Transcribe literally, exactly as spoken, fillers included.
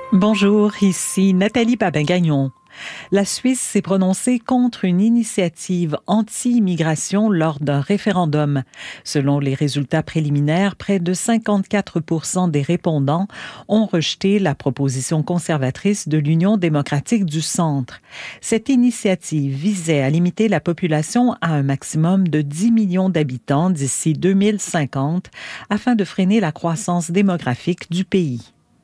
Bonjour, ici Nathalie Papin-Gagnon. La Suisse s'est prononcée contre une initiative anti-immigration lors d'un référendum. Selon les résultats préliminaires, près de cinquante-quatre pour cent des répondants ont rejeté la proposition conservatrice de l'Union démocratique du Centre. Cette initiative visait à limiter la population à un maximum de dix millions d'habitants d'ici deux mille cinquante afin de freiner la croissance démographique du pays.